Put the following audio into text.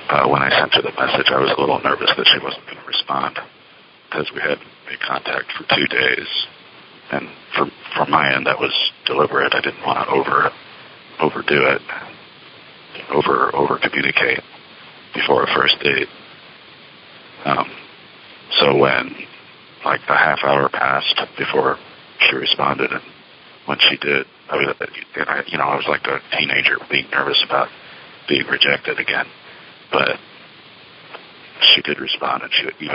when I sent her the message, I was a little nervous that she wasn't going to respond because we had made contact for 2 days. And from my end, that was deliberate. I didn't want to overdo it, over communicate before a first date. So when like a half hour passed before she responded, and when she did, I was like a teenager being nervous about being rejected again. But she did respond, and she even